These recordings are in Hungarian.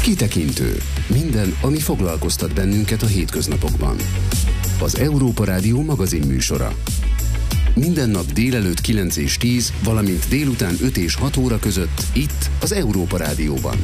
Kitekintő. Minden, ami foglalkoztat bennünket a hétköznapokban. Az Európa Rádió magazinműsora. Minden nap délelőtt 9 és 10, valamint délután 5 és 6 óra között itt az Európa Rádióban.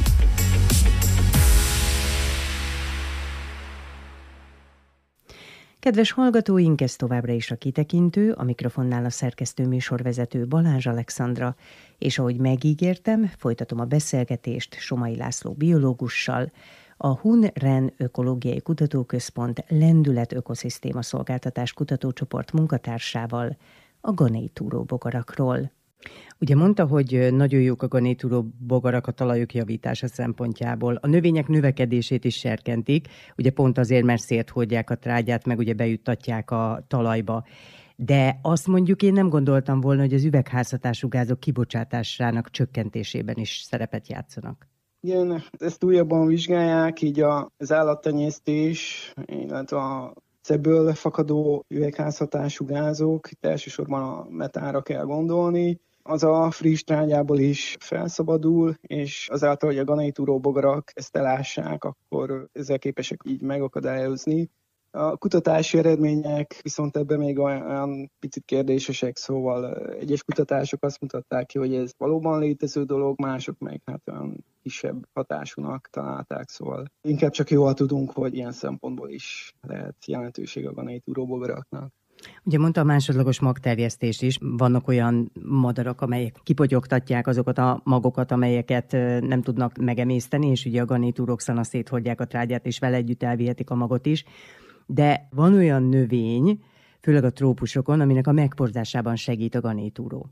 Kedves hallgatóink, ez továbbra is a Kitekintő, a mikrofonnál a szerkesztő műsorvezető Balázs Alexandra, és ahogy megígértem, folytatom a beszélgetést Somai László biológussal, a Hun-Ren Ökológiai Kutatóközpont Lendület Ökoszisztéma Szolgáltatás Kutatócsoport munkatársával a ganétúró bogarakról. Ugye mondta, hogy nagyon jók a ganétúró bogarak a talajok javítása szempontjából. A növények növekedését is serkentik, ugye pont azért, mert széthordják a trágyát, meg ugye bejuttatják a talajba. De azt mondjuk én nem gondoltam volna, hogy az üvegházhatású gázok kibocsátásának csökkentésében is szerepet játszanak. Igen, ezt újabban vizsgálják, így az állattenyésztés, illetve a ebből fakadó üvegházhatású gázok, itt elsősorban a metánra kell gondolni, az a friss trágyából is felszabadul, és azáltal, hogy a ganétúró bogarak ezt elássák, akkor ezzel képesek így megakadályozni. A kutatási eredmények viszont ebben még olyan picit kérdésesek, szóval egyes kutatások azt mutatták ki, hogy ez valóban létező dolog, mások meg olyan kisebb hatásúnak találták, szóval inkább csak jól tudunk, hogy ilyen szempontból is lehet jelentőség a ganétúró bogaraknak. Ugye mondta a másodlagos magterjesztés is, vannak olyan madarak, amelyek kipogyogtatják azokat a magokat, amelyeket nem tudnak megemészteni, és ugye a ganétúrók széthordják a trágyát, és vele együtt elvihetik a magot is. De van olyan növény, főleg a trópusokon, aminek a megporzásában segít a ganétúró.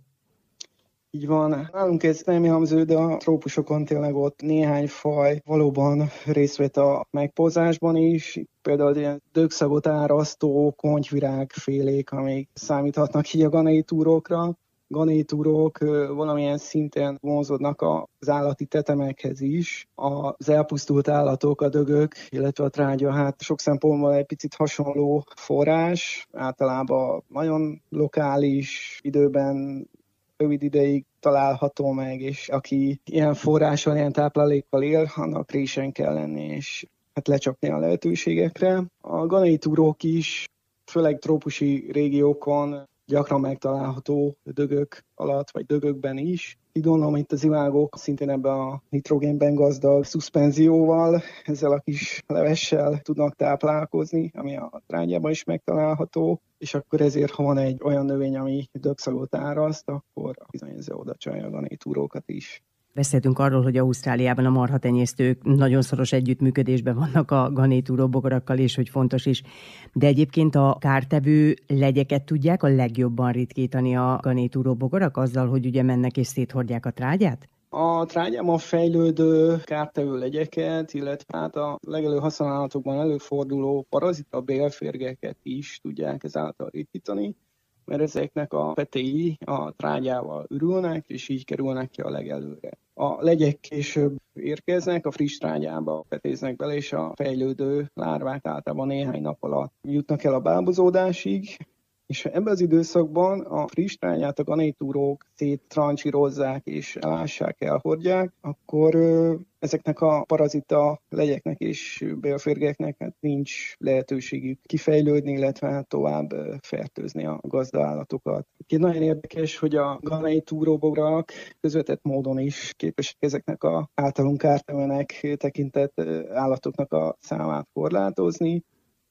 Így van. Nálunk ez nem jellemző, de a trópusokon tényleg ott néhány faj valóban részt vett a megporzásban is. Például ilyen dögszagot árasztó kontyvirágfélék, amik számíthatnak így a ganétúrókra. Ganétúrók valamilyen szinten vonzódnak az állati tetemekhez is. Az elpusztult állatok, a dögök, illetve a trágya, hát sok szempontból egy picit hasonló forrás. Általában nagyon lokális időben, rövid ideig található meg, és aki ilyen forrással, ilyen táplálékkal él, annak résen kell lenni, és hát lecsapni a lehetőségekre. A ganétúrók is, főleg trópusi régiókon gyakran megtalálható dögök alatt, vagy dögökben is. Így gondolom, itt az ivágók szintén ebben a nitrogénben gazdag szuszpenzióval, ezzel a kis levessel tudnak táplálkozni, ami a trágyában is megtalálható, és akkor ezért, ha van egy olyan növény, ami dögszagot áraszt, akkor bizony ezzel oda csalja a ganétúrókat is. Beszéltünk arról, hogy Ausztráliában a marhatenyésztők nagyon szoros együttműködésben vannak a ganétúró bogarakkal, és hogy fontos is. De egyébként a kártevő legyeket tudják a legjobban ritkítani a ganétúró bogarak azzal, hogy ugye mennek és széthordják a trágyát? A trágyában fejlődő kártevő legyeket, illetve hát a legelőhasználatokban előforduló parazita bélférgeket is tudják ezáltal ritkítani, mert ezeknek a petéi a trágyával ürülnek, és így kerülnek ki a legelőre. A legyek később érkeznek, a friss trágyába petéznek bele, és a fejlődő lárvák általában néhány nap alatt jutnak el a bábozódásig, és ebben az időszakban a friss trágyát a ganétúrók széttrancsírozzák és elássák, elhordják, akkor ezeknek a parazita legyeknek és bélférgeknek hát nincs lehetőségük kifejlődni, illetve tovább fertőzni a gazdaállatokat. Itt nagyon érdekes, hogy a ganétúró bogarak közvetett módon is képesek ezeknek az általunk kártevőnek tekintett állatoknak a számát korlátozni.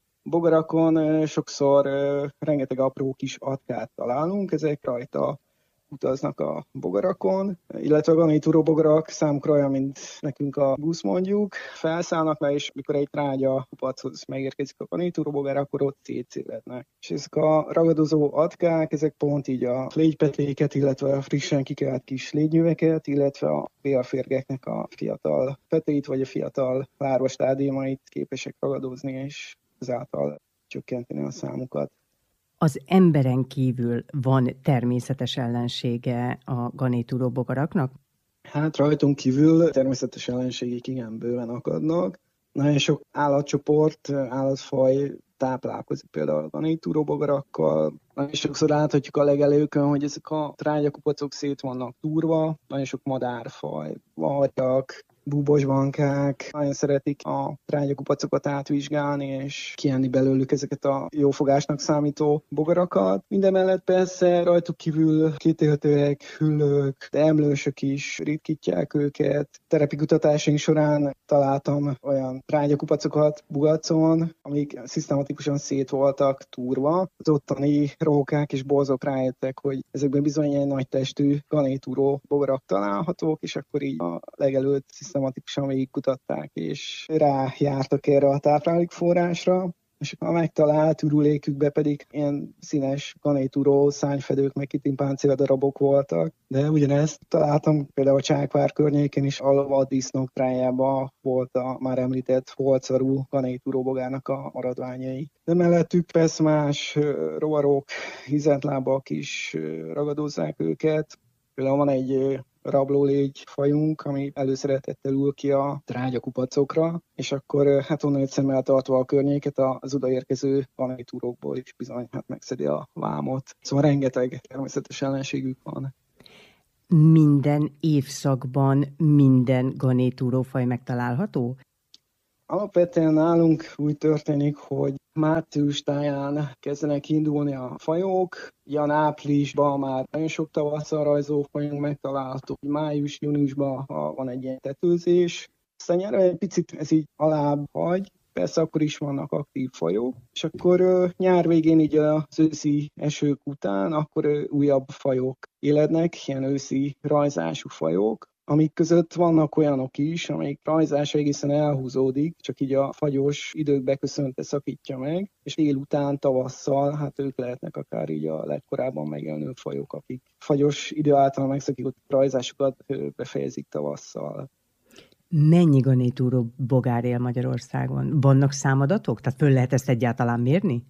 Bogarakon sokszor rengeteg apró kis atkát találunk, ezek rajta utaznak a bogarakon, illetve a ganétúró bogarak számukra olyan, mint nekünk a busz mondjuk, felszállnak le, és mikor egy trágya kupachoz megérkezik a ganétúró bogar, akkor ott szétszélednek. És ezek a ragadozó atkák, ezek pont így a légypetéket, illetve a frissen kikelt kis légynyöveket, illetve a bélférgeknek a fiatal petéit, vagy a fiatal lárvastádiumait képesek ragadozni, és ezáltal csökkenteni a számukat. Az emberen kívül van természetes ellensége a ganétúró bogaraknak? Hát rajtunk kívül természetes ellenségek igen bőven akadnak. Nagyon sok állatcsoport, állatfaj táplálkozik például a ganétúró bogarakkal. Nagyon sokszor láthatjuk a legelőkön, hogy ezek a trágyakupacok szét vannak túrva. Nagyon sok madárfaj, vargyak, búbosbankák nagyon szeretik a trágyakupacokat átvizsgálni, és kienni belőlük ezeket a jófogásnak számító bogarakat. Mindemellett persze rajtuk kívül kétéltőek, hüllők, de emlősök is ritkítják őket. Terepi kutatásaink során találtam olyan trágyakupacokat Bugacon, amik szisztematikusan szét voltak túrva. Az ottani rókák és borzok rájöttek, hogy ezekben bizony ilyen nagy testű ganétúró bogarak találhatók, és akkor így a legelőtt szisztematikusan végigkutatták, és rájártak erre a táplálékforrásra, és a megtalált ürülékükbe pedig ilyen színes ganétúró szárnyfedők, meg kitimpáncéldarabok voltak. De ugyanezt találtam például a Csákvár környékén is, a vaddisznók trájában volt a már említett holcarú ganétúró bogárnak a maradványai. De mellettük persze más rovarok, hizentlábak is ragadózzák őket. Például van egy rablólégy fajunk, ami előszeretettel ül ki a trágyakupacokra, és akkor hát onnan szemmel tartva a környéket az odaérkező ganétúrókból is bizony megszedi a vámot. Szóval rengeteg természetes ellenségük van. Minden évszakban minden ganétúrófaj megtalálható? Alapvetően nálunk úgy történik, hogy március táján kezdenek indulni a fajok, áprilisban már nagyon sok tavasszal rajzó fajunk megtalálható, május-júniusban van egy ilyen tetőzés. Aztán nyáron egy picit ez így alább hagy, persze akkor is vannak aktív fajok, és akkor nyár végén így az őszi esők után akkor újabb fajok élednek, ilyen őszi rajzású fajok, amik között vannak olyanok is, amelyik rajzása egészen elhúzódik, csak így a fagyos idők beköszönte szakítja meg, és délután, tavasszal, hát ők lehetnek akár így a legkorábban megjelenő fajok, akik fagyos idő által megszakított rajzásukat befejezik tavasszal. Mennyi ganétúró bogár él Magyarországon? Vannak számadatok? Tehát föl lehet ezt egyáltalán mérni?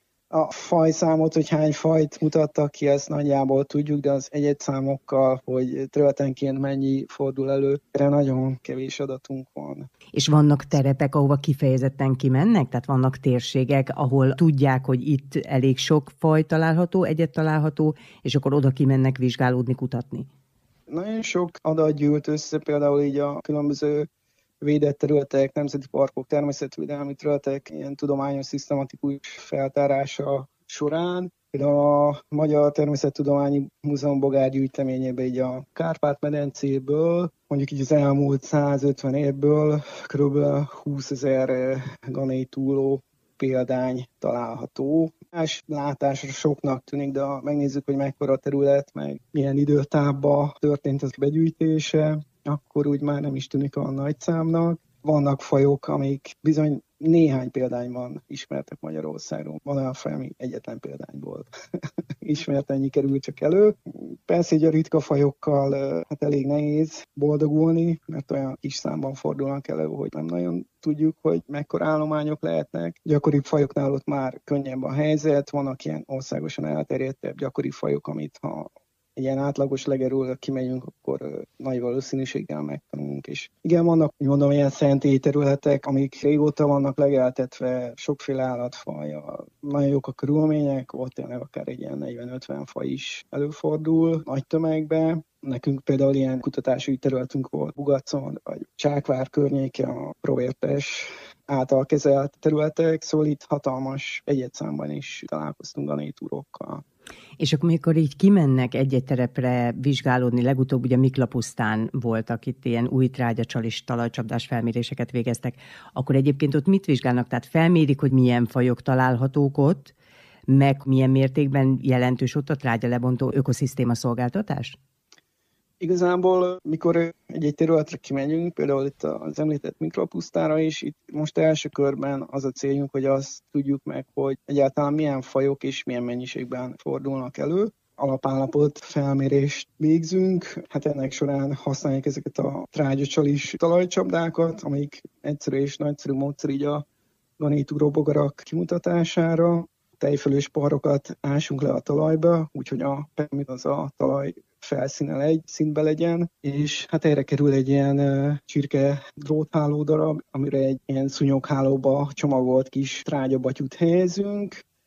A fajszámot, hogy hány fajt mutattak ki, ezt nagyjából tudjuk, de az egyedszámokkal, hogy területenként mennyi fordul elő, erre nagyon kevés adatunk van. És vannak terepek, ahova kifejezetten kimennek? Tehát vannak térségek, ahol tudják, hogy itt elég sok faj található, egyed található, és akkor oda kimennek vizsgálódni, kutatni? Nagyon sok adat gyűlt össze, például így a különböző védett területek, nemzeti parkok, természetvédelmi területek ilyen tudományos, szisztematikus feltárása során. Például a Magyar Természettudományi Múzeum bogárgyűjteményében így a Kárpát-medencéből, mondjuk így az elmúlt 150 évből kb. 20 000 ganétúró példány található. Más látásra soknak tűnik, de ha megnézzük, hogy mekkora terület, meg milyen időtávban történt az begyűjtése, akkor úgy már nem is tűnik olyan nagy számnak. Vannak fajok, amik bizony néhány példányban ismertek Magyarországon. Van olyan faj, ami egyetlen példányból ismert, ennyi kerül csak elő. Persze így a ritka fajokkal hát elég nehéz boldogulni, mert olyan kis számban fordulnak elő, hogy nem nagyon tudjuk, hogy mekkora állományok lehetnek. Gyakoribb fajoknál ott már könnyebb a helyzet, vannak ilyen országosan elterjedtebb gyakori fajok, amit ha egy ilyen átlagos legerről kimegyünk, akkor nagy valószínűséggel megtanulunk. És igen, vannak, úgy mondom, ilyen szentély területek, amik régóta vannak legeltetve, sokféle állatfaj, nagyon jók a körülmények, ott tényleg akár egy ilyen 40-50 faj is előfordul nagy tömegben. Nekünk például ilyen kutatási területünk volt Bugacon, vagy Csákvár környéke, a Provértes által kezelt területek, szóval itt hatalmas egyedszámban is találkoztunk ganétúrókkal. És akkor mikor így kimennek egy-egy terepre vizsgálódni, legutóbb ugye Miklapusztán voltak, itt ilyen új trágyacsalis talajcsapdás felméréseket végeztek, akkor egyébként ott mit vizsgálnak? Tehát felmérik, hogy milyen fajok találhatók ott, meg milyen mértékben jelentős ott a trágya lebontó ökoszisztéma szolgáltatás? Igazából, mikor egy területre kimegyünk, például itt az említett Miklapusztára is, itt most első körben az a céljunk, hogy azt tudjuk meg, hogy egyáltalán milyen fajok és milyen mennyiségben fordulnak elő. Alapállapot felmérést végzünk, hát ennek során használjuk ezeket a trágyacsalis talajcsapdákat, amik egyszerű és nagyszerű módszer így a ganétúró bogarak kimutatására. Tejfölös paharokat ásunk le a talajba, úgyhogy az a talaj felszínen egy szintbe legyen, és hát erre kerül egy ilyen csirke drótháló darab, amire egy ilyen szúnyoghálóba csomagolt kis trágyabatyút helyezünk,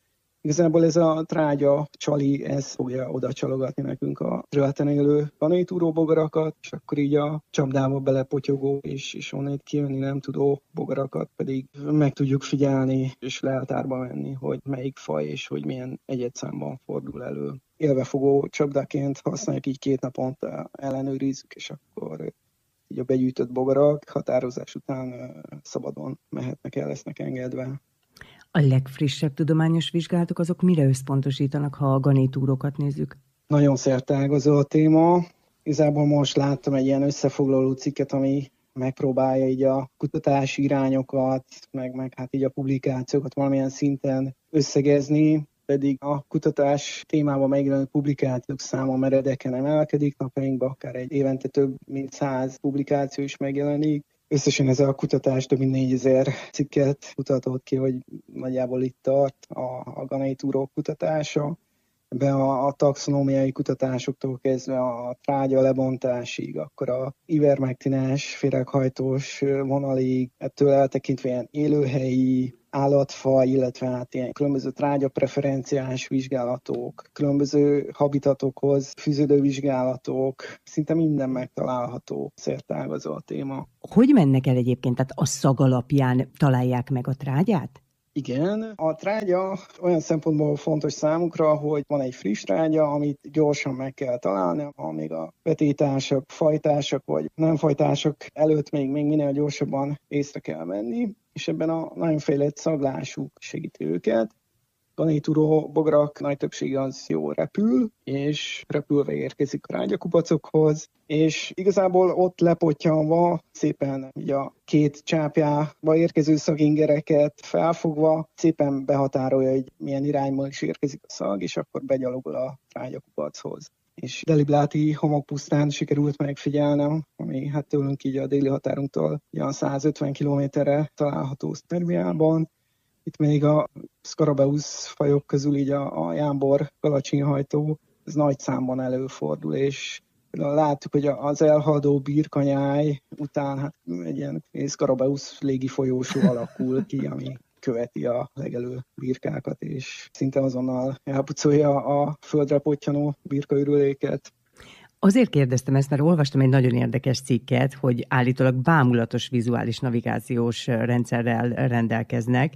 Igazából ez a trágya csali, ez fogja oda csalogatni nekünk a területen élő ganétúró bogarakat, és akkor így a csapdába belepotyogó és onnét kijönni nem tudó bogarakat pedig meg tudjuk figyelni, és leltárba venni, hogy melyik faj és hogy milyen egyedszámban fordul elő. Élvefogó csapdaként használjuk, így 2 naponta ellenőrizzük, és akkor így a begyűjtött bogarak határozás után szabadon mehetnek el, lesznek engedve. A legfrissebb tudományos vizsgálatok azok mire összpontosítanak, ha a ganétúrókat nézzük? Nagyon szerteágazó a téma. Igazából most láttam egy ilyen összefoglaló cikket, ami megpróbálja így a kutatási irányokat, meg hát így a publikációkat valamilyen szinten összegezni, pedig a kutatás témában megjelenő publikációk száma meredeken emelkedik, napjainkban akár egy évente több mint 100 publikáció is megjelenik. Összesen ez a kutatás több mint 4000 cikket mutatott ki, hogy nagyjából itt tart a ganétúrók kutatása. Ebben a taxonómiai kutatásoktól kezdve a trágya lebontásig, akkor a ivermektines féreghajtós vonalig, ettől eltekintve ilyen élőhelyi állatfaj, illetve hát ilyen különböző trágya preferenciás vizsgálatok, különböző habitatokhoz fűződő vizsgálatok, szinte minden megtalálható, szerteágazó a téma. Hogy mennek el egyébként? Tehát a szag alapján találják meg a trágyát? Igen, a trágya olyan szempontból fontos számukra, hogy van egy friss trágya, amit gyorsan meg kell találni, amíg a vetétársak, fajtársak vagy nem fajtársak előtt még minél gyorsabban észre kell venni, és ebben a nagyon fejlett szaglásuk segíti őket. Ganétúró bogarak nagy többsége az jól repül, és repülve érkezik a trágyakupacokhoz, és igazából ott lepottyanva, szépen így a 2 csápjába érkező szagingereket felfogva, szépen behatárolja, hogy milyen irányból is érkezik a szag, és akkor begyalogol a trágyakupachoz. És Delibláti homokpusztán sikerült megfigyelnem, ami hát tőlünk így a déli határunktól olyan 150 kilométerre található Szerbiában. Itt még a Scarabeus fajok közül így a jámbor kalacsinhajtó, ez nagy számban előfordul, és láttuk, hogy az elhaladó birkanyáj után hát egy ilyen Scarabeus légifolyósó alakul ki, ami követi a legelő birkákat, és szinte azonnal elpucolja a földre pottyanó birkaürüléket. Azért kérdeztem ezt, mert olvastam egy nagyon érdekes cikket, hogy állítólag bámulatos vizuális navigációs rendszerrel rendelkeznek,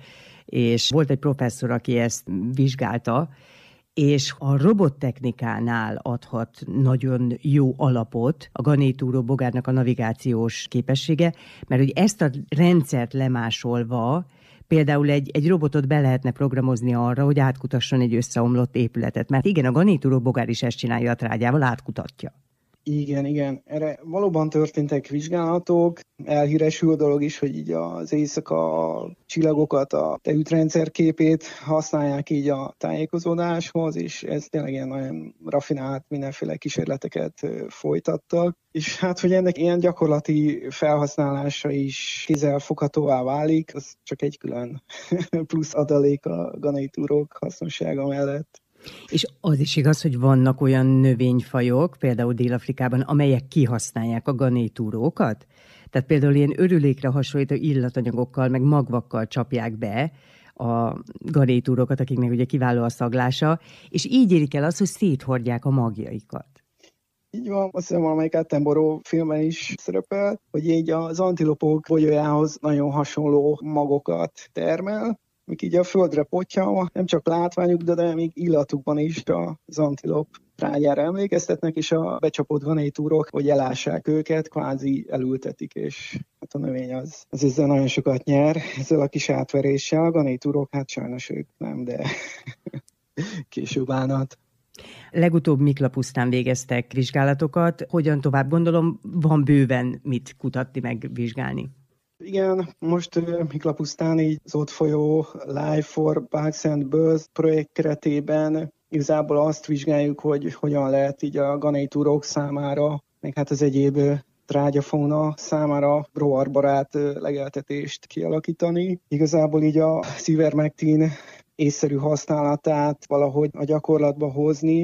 és volt egy professzor, aki ezt vizsgálta, és a robottechnikánál adhat nagyon jó alapot a ganétúró bogárnak a navigációs képessége, mert hogy ezt a rendszert lemásolva például egy robotot be lehetne programozni arra, hogy átkutasson egy összeomlott épületet. Mert igen, a ganétúró bogár is ezt csinálja a trágyával, átkutatja. Igen. Erre valóban történtek vizsgálatok. Elhíresül a dolog is, hogy így az éjszaka csillagokat, a tejútrendszer képét használják így a tájékozódáshoz, és ez tényleg ilyen nagyon raffinált mindenféle kísérleteket folytattak. És hát, hogy ennek ilyen gyakorlati felhasználása is kézzelfoghatóvá válik, az csak egy külön plusz adalék a ganétúrók hasznossága mellett. És az is igaz, hogy vannak olyan növényfajok, például Dél-Afrikában, amelyek kihasználják a ganétúrókat? Tehát például ilyen örülékre hasonlító illatanyagokkal, meg magvakkal csapják be a ganétúrókat, akiknek ugye kiváló a szaglása, és így érik el azt, hogy széthordják a magjaikat. Így van, azt hiszem valamelyik Attenborough filmben is szerepel, hogy így az antilopok bogyójához nagyon hasonló magokat termel, amik így a földre pottyanva, nem csak látványuk, de még illatukban is az antilop trágyára emlékeztetnek, és a becsapott ganétúrok, hogy elássák őket, kvázi elültetik, és hát a növény az ezzel nagyon sokat nyer, ezzel a kis átveréssel. A ganétúrok, hát sajnos ők nem, de később állnak. Legutóbb Miklapusztán végeztek vizsgálatokat. Hogyan tovább? Gondolom, van bőven mit kutatni, meg vizsgálni. Igen, most Miklapusztán így az ott folyó Life for Bugs and Birds projekt keretében igazából azt vizsgáljuk, hogy hogyan lehet így a ganétúrók számára, meg hát az egyéb trágyafauna számára rovarbarát legeltetést kialakítani. Igazából így a ivermectin észszerű használatát valahogy a gyakorlatba hozni.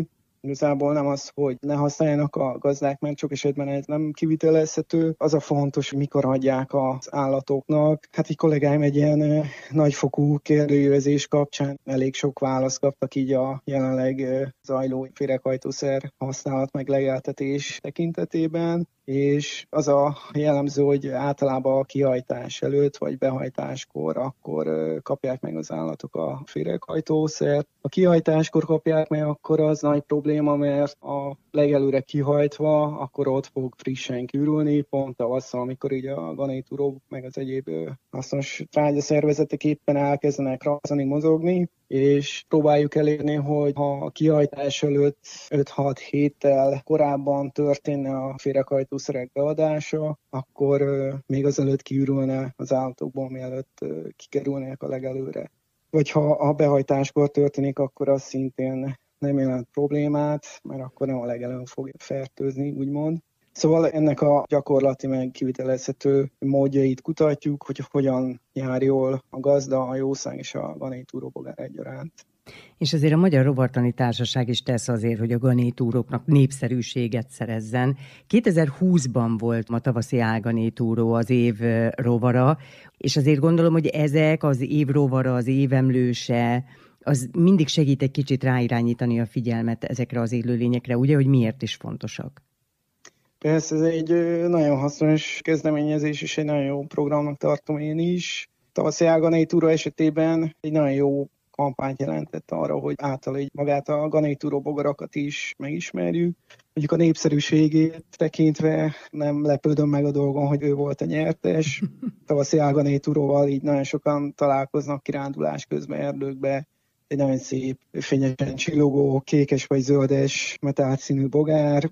Igazából nem az, hogy ne használjanak a gazdák, mert sok esetben ez nem kivitelezhető. Az a fontos, hogy mikor adják az állatoknak. Hát egy kollégáim egy ilyen nagyfokú kérdőjezés kapcsán elég sok választ kaptak így a jelenleg zajló féreghajtószer használat meg legeltetés tekintetében, és az a jellemző, hogy általában a kihajtás előtt vagy behajtáskor akkor kapják meg az állatok a féreghajtószert. A kihajtáskor kapják meg, akkor az nagy probléma, mert a legelőre kihajtva, akkor ott fog frissen kiürülni, pont tavasszal, amikor így a garnitúrok meg az egyéb hasznos trágyaszervezetek éppen elkezdenek razzani, mozogni, és próbáljuk elérni, hogy ha a kihajtás előtt 5-6 héttel korábban történne a féreghajtószerek beadása, akkor még azelőtt kiürülne az állatokból, mielőtt kikerülnének a legelőre. Vagy ha a behajtáskor történik, akkor az szintén nem jelent problémát, mert akkor nem a legelőn fog fertőzni, úgymond. Szóval ennek a gyakorlati meg kivitelezhető módjait kutatjuk, hogy hogyan jár jól a gazda, a jószág és a garnitúróbogár egyaránt. És azért a Magyar Rovartani Társaság is tesz azért, hogy a garnitúróknak népszerűséget szerezzen. 2020-ban volt a tavaszi álgarnitúró az év rovara, és azért gondolom, hogy ezek az év rovara, az évemlőse, az mindig segít egy kicsit ráirányítani a figyelmet ezekre az élőlényekre, ugye, hogy miért is fontosak? Persze, ez egy nagyon hasznos kezdeményezés, és egy nagyon jó programnak tartom én is. Tavaszi álgarnitúra esetében egy nagyon jó kampányt jelentett arra, hogy által így magát a garnitúró bogarakat is megismerjük. Mondjuk a népszerűségét tekintve nem lepődöm meg a dolgon, hogy ő volt a nyertes. Tavaszi álgarnitúróval így nagyon sokan találkoznak kirándulás közben erdőkbe. Egy nagyon szép, fényesen csillogó, kékes vagy zöldes metálszínű bogár.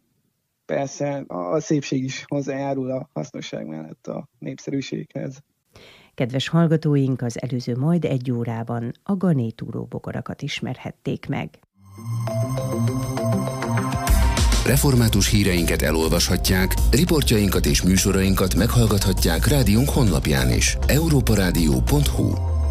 Persze a szépség is hozzájárul a hasznosság mellett a népszerűséghez. Kedves hallgatóink, az előző majd 1 órában a garnitúró bogarakat ismerhették meg. Református híreinket elolvashatják, riportjainkat és műsorainkat meghallgathatják rádiónk honlapján is. europaradio.hu.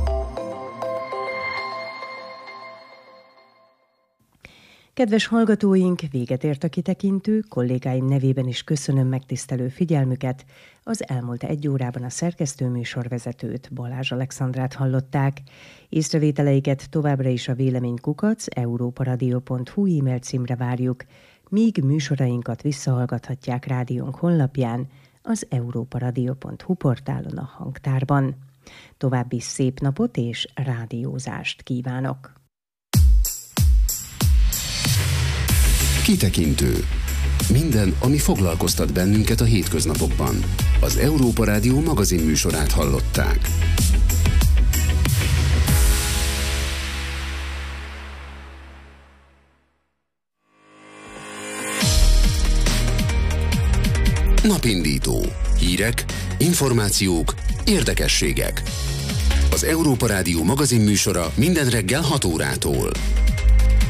Kedves hallgatóink, véget ért a kitekintő, kollégáim nevében is köszönöm megtisztelő figyelmüket. Az elmúlt 1 órában a szerkesztőműsorvezetőt, Balázs Alexandrát hallották. Észrevételeiket továbbra is a véleménykukac@europaradio.hu e-mail címre várjuk, míg műsorainkat visszahallgathatják rádiónk honlapján, az europaradio.hu portálon a hangtárban. További szép napot és rádiózást kívánok! Kitekintő. Minden, ami foglalkoztat bennünket a hétköznapokban. Az Európa Rádió magazin műsorát hallották. Napindító. Hírek, információk, érdekességek. Az Európa Rádió magazin műsora minden reggel 6 órától.